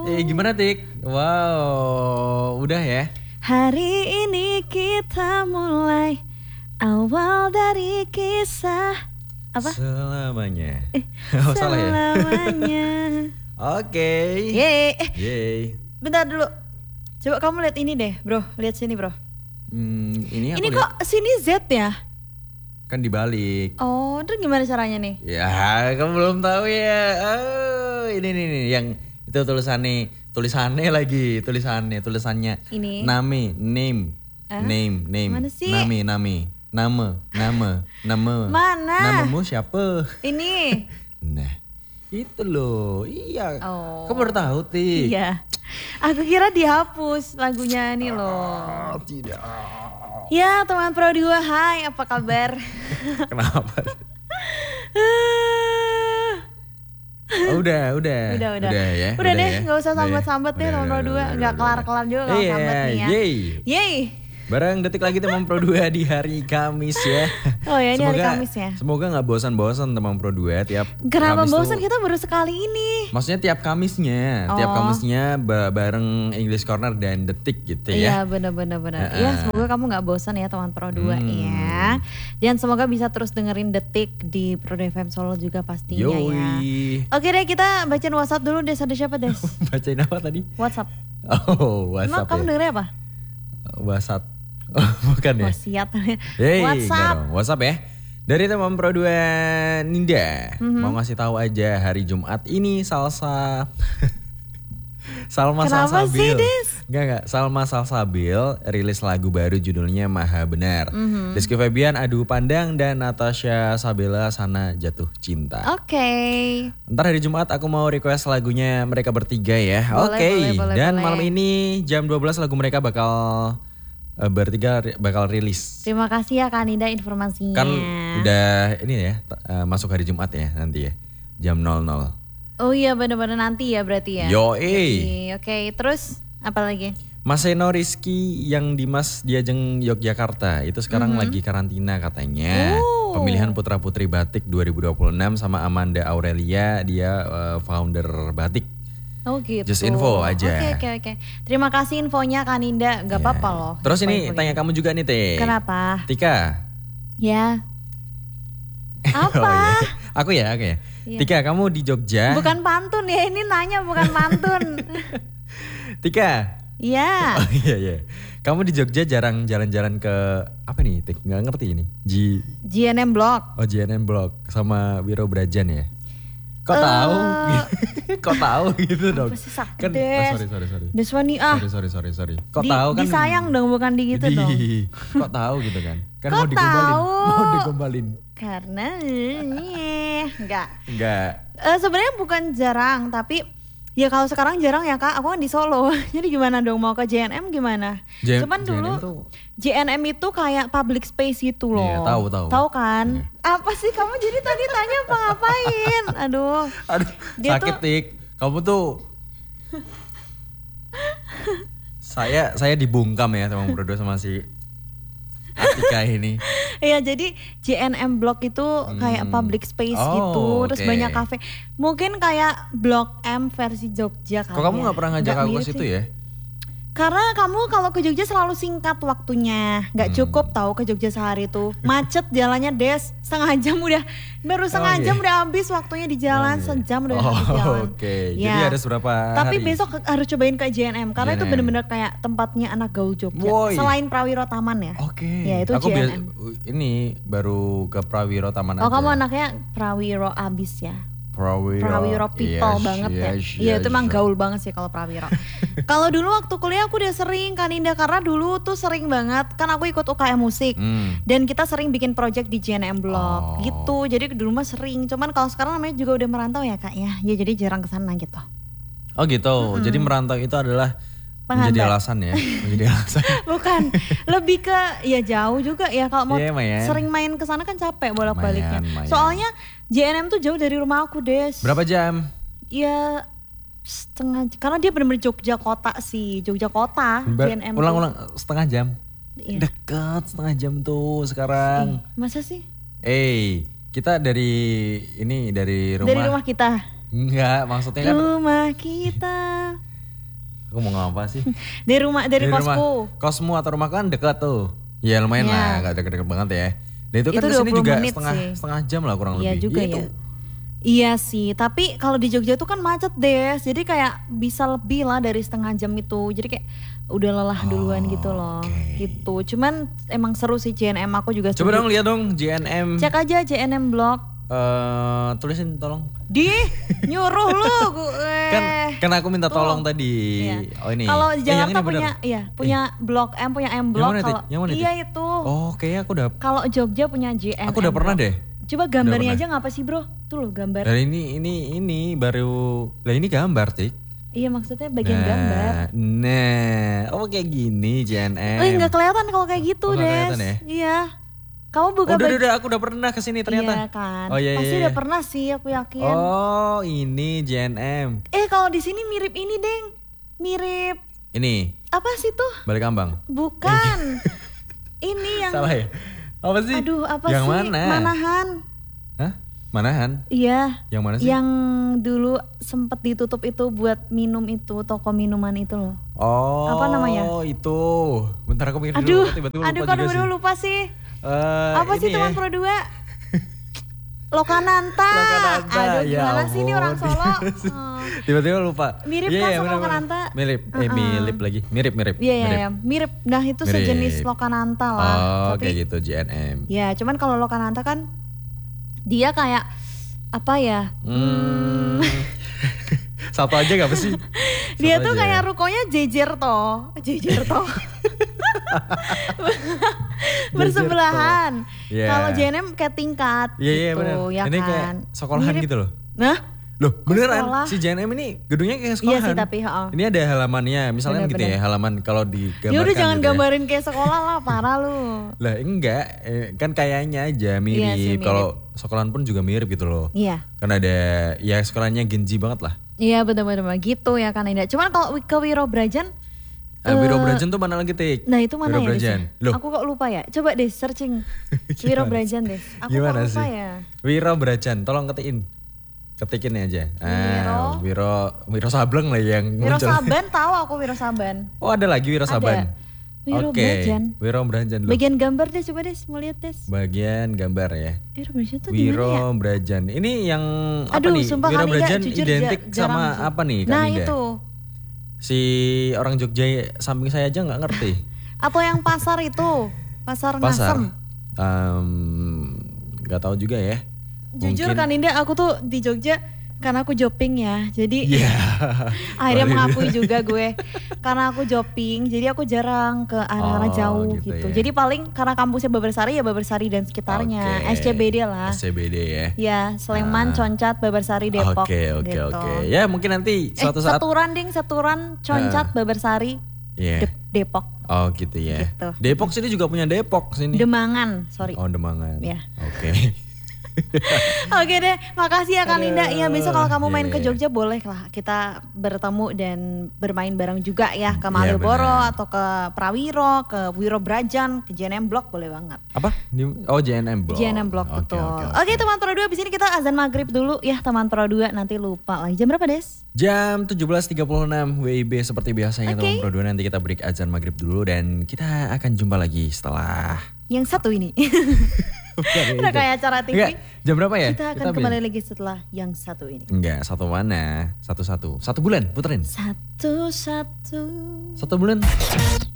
Gimana Tik? Wow, udah ya? Hari ini kita mulai awal dari kisah apa? Selamanya. Oh, salah ya? Selamanya. Oke. Yeay. Yeay. Bentar dulu. Coba kamu lihat ini deh, bro. Lihat sini, bro. Ini Ini lihat. kok sini Z ya? Kan dibalik. Oh, terus gimana caranya nih? Ya, kamu belum tahu ya. Oh, ini nih yang itu tulisannya Ini. name. Mana sih? Nama. Mana? Namamu siapa? Ini. Nah, itu loh. Iya. Oh. Kamu baru tahu, Ti? Iya. Aku kira dihapus lagunya ini loh. Tidak. Ya, teman Pro 2, hai, apa kabar? Kenapa? Udah ya. Udah deh, nggak usah Udah ya. sambat-sambat deh teman Pro 2, nggak kelar-kelar juga kalau Iya, sambat nih ya. Yeay. Bareng Detik lagi teman Pro 2 di hari Kamis ya. Oh ya, ini hari Kamis ya. Semoga gak bosan-bosan teman Pro 2 tiap Kenapa Kamis bosan? tuh, Kita baru sekali ini. maksudnya tiap Kamisnya. Oh. Tiap Kamisnya bareng English Corner dan Detik gitu Iya ya. benar. Ya semoga kamu gak bosan ya teman Pro 2 ya. Dan semoga bisa terus dengerin Detik di Pro 2 FM Solo juga pastinya ya. Yoi. Oke deh, kita bacain WhatsApp dulu. Des, ada siapa Des? Bacain apa tadi? WhatsApp. Oh, Emang WhatsApp kamu ya. dengernya apa? WhatsApp. Oh, bukan ya? Wasiat. Hey, WhatsApp. WhatsApp ya. Dari teman Pro 2 Ninda. Mau ngasih tahu aja hari Jumat ini Salma Kenapa Salsabil. sih, Des? Enggak. Salma Salsabil rilis lagu baru judulnya Maha Benar. Rizky Febian Adu Pandang dan Natasha Sabella Sana Jatuh Cinta. Oke. Ntar hari Jumat aku mau request lagunya mereka bertiga ya. Boleh, Oke. boleh. Dan malam ini jam 12 lagu mereka bertiga bakal rilis. Terima kasih ya Kak Nida informasinya. Kan udah ini ya masuk hari Jumat ya nanti ya jam 00. Oh iya benar-benar nanti ya berarti ya. Yoi. Oke, terus apa lagi? Mas Eno Rizky yang Dimas Diajeng Yogyakarta itu sekarang lagi karantina katanya. Oh. Pemilihan Putra Putri Batik 2026 sama Amanda Aurelia dia founder Batik. Oh gitu. Just info aja. Oke. Terima kasih infonya Kak Ninda. Gak apa-apa loh. Terus ini Info-info tanya gitu. kamu juga nih Teh. Kenapa? Tika. Ya. Oh, Apa? iya. Aku ya. Iya. Tika, kamu di Jogja. Bukan pantun ya, ini nanya bukan pantun. Tika. Iya. Oh iya. Kamu di Jogja jarang jalan-jalan ke apa nih, Tik? Nggak ngerti ini. GNM Block. Oh, JNN Block sama Wiro Brajan ya. Kok tahu? Kok tahu gitu dong? Apa sih sakit, Kan Des? sorry. Deswani ah. Sorry. Kok tahu kan? Disayang dong, bukan di gitu dong. Kok tahu gitu kan? Kan Kok mau digombalin. tahu? Mau digombalin. Karena enggak. Sebenarnya bukan jarang, tapi ya kalau sekarang jarang ya Kak. Aku kan di Solo. Jadi gimana dong mau ke JNM gimana? Cuman dulu JNM tuh JNM itu kayak public space gitu loh. Iya, tahu. Tahu kan? Apa sih kamu jadi tadi tanya apa ngapain? Aduh. Dia sakit tuh- Tik. Kamu tuh saya dibungkam ya teman berdua sama si Atika ini. Iya, jadi JNM Block itu kayak public space Oh, gitu, terus oke. banyak kafe. Mungkin kayak Blok M versi Jogja kali. Kok kamu ya. nggak pernah ngajak Nggak aku ke mirip situ sih. ya? Karena kamu kalau ke Jogja selalu singkat waktunya, nggak cukup tahu ke Jogja sehari tuh. Macet jalannya Des, setengah jam udah, baru setengah Oke. jam udah habis waktunya di jalan, sejam udah habis jalan. Oke. Jadi Ya. harus berapa Tapi hari? besok harus cobain ke JNM karena itu JNM. bener-bener kayak tempatnya anak gaul Jogja. Woi. Selain Prawiro Taman ya. Oke. Ya itu Aku JNM. ini baru ke Prawiro Taman Oh aja. kamu anaknya Prawiro abis ya? Prawiro people banget ya. Iya itu emang gaul banget sih kalau Prawiro. Kalau dulu waktu kuliah aku udah sering Kak Ninda, karena dulu tuh sering banget kan aku ikut UKM musik. Dan kita sering bikin project di JNM Block gitu. Jadi dulu mah sering. Cuman kalau sekarang namanya juga udah merantau ya Kak ya. Ya jadi jarang kesana gitu. Oh gitu. Jadi merantau itu adalah Penghambat. menjadi alasan ya. Menjadi alasan. Bukan, lebih ke ya jauh juga ya kalau mau Iya, lumayan. sering main kesana kan capek bolak-baliknya. Lumayan. Soalnya JNM tuh jauh dari rumah aku Des. Berapa jam? Ya setengah, karena dia bener-bener Jogja kota sih, Jogja kota. JNM tuh. Ulang-ulang setengah jam. Iya. Deket setengah jam tuh sekarang. Masa sih? Kita dari rumah. Dari rumah kita. Enggak, maksudnya kan Rumah kita. Aku mau ngapa sih? Dari kosku. Kosmu atau rumah kan dekat tuh. Ya lumayan lah, gak deket-deket banget ya. Dan itu kan kesini juga setengah jam lah kurang iya lebih. Juga ya. Iya sih, tapi kalau di Jogja tuh kan macet deh. Jadi kayak bisa lebih lah dari setengah jam itu. Jadi kayak udah lelah duluan gitu loh. Gitu. Cuman emang seru sih JNM, aku juga seru. Coba dong lihat dong JNM. Cek aja JNM Blog. Tulisin tolong. Nyuruh lu gue. Kan aku minta tolong tadi. Iya. Oh ini. Kalau di Jakarta punya Blok M, punya M Blok. Yang mana iya itu. Oh, kayaknya aku udah. Kalau Jogja punya JNM. Aku udah pernah deh. Coba gambarnya aja ngapa sih, Bro? Tuh loh gambar. Nah, ini baru. Lah ini gambar, Tik. Iya, maksudnya bagian gambar. Nah, kayak gini JNM. Enggak kelihatan kalau kayak gitu, Des. Ya? Iya. Kamu buka udah, aku udah pernah kesini ternyata. Iya kan. Oh iya. Pasti udah pernah sih, aku yakin. Oh, ini JNM. Kalau di sini mirip ini, Deng. Mirip. Ini. Apa sih tuh? Balikambang. Bukan. Ini yang. Salah ya? Apa sih? Aduh, apa yang sih? Mana? Manahan. Hah? Manahan? Iya. Yang mana sih? Yang dulu sempet ditutup itu buat minum itu, toko minuman itu loh. Oh. Apa namanya? Oh, itu. Bentar aku mikir dulu. Tiba-tiba lupa sih. Apa sih teman Pro 2? Lokananta. Aduh, gimana sih ini orang Solo? Tiba-tiba lupa. Mirip kan sama Lokananta? Mirip. Mirip lagi. Mirip. Iya, mirip. Nah, itu sejenis Lokananta lah. Oh, kayak gitu JNM. Ya, cuman kalau Lokananta kan dia kayak apa ya? Satu aja gak apa sih? Dia tuh kayak rukonya jejer toh. Bersebelahan. Kalau JNM kayak tingkat gitu, ya ini kan. Kayak sekolahan gitu loh. Nah, loh beneran si JNM ini gedungnya kayak sekolahan. Iya sih tapi ini ada halamannya, misalnya gitu ya, halaman kalau digambarkan. Ya udah jangan gitu gambarin kayak sekolah lah, parah lu. Lah enggak, kan kayaknya aja mirip. Iya, kalau sekolahan pun juga mirip gitu loh. Iya. Kan ada ya sekolahnya Genji banget lah. Iya benar-benar gitu ya kan Indah. Cuman kalau ke Wiro Brajan Wiro Brajan tuh mana lagi, Tik? Nah itu mana Wiro ya? Aku kok lupa ya. Coba deh searching Wiro Brajan deh. Aku gimana kok lupa sih? ya. Wiro Brajan, tolong ketikin aja. Wiro Sableng lah yang Wiro muncul. Saban tahu aku Wiro Saban. Oh ada lagi Wiro Saban. Wiro Brajan. Wiro Brajan loh. Bagian gambar deh, coba deh mau lihat deh. Bagian gambar ya. Wiro Brajan tuh Wiro gimana ya? Brajan. Ini yang apa nih? Sumpah Wiro Brajan jujur, identik sama apa nih Kak Nah Ninda? itu. Si orang Jogja samping saya aja nggak ngerti. Atau yang pasar itu, pasar Ngasem. Nggak tahu juga ya. Jujur kan Ninda, aku tuh di Jogja karena aku jopping ya, jadi akhirnya Baru mengakui juga gue karena aku jopping, jadi aku jarang ke arah-arah jauh gitu. Ya. Jadi paling karena kampusnya Babarsari ya Babarsari dan sekitarnya, SCBD lah. SCBD ya. Ya, Sleman, Concat, Babarsari, Depok. Oke. Ya mungkin nanti suatu saat. Saturan, Concat, Babarsari, Depok. Oh gitu ya. Gitu. Depok sini juga punya Depok sini. Demangan, sorry. Oh Demangan. Ya. Oke. Oke deh, makasih ya Kak Linda. Ya besok kalau kamu main ke Jogja boleh lah kita bertemu dan bermain bareng juga ya ke Malioboro atau ke Prawiro, ke Wiro Brajan, ke JNM Blog boleh banget. Apa? JNM Blog. JNM Blog betul. Oke teman Pro 2, abis ini kita azan maghrib dulu ya teman Pro 2, nanti lupa lagi. Jam berapa Des? Jam 17.36 WIB seperti biasanya teman Pro 2, nanti kita break azan maghrib dulu dan kita akan jumpa lagi setelah yang satu ini. Udah kayak acara TV. Enggak, jam berapa ya? Kita akan kembali lagi setelah yang satu ini. Enggak, satu mana? Satu bulan, puterin. Satu. 1 bulan.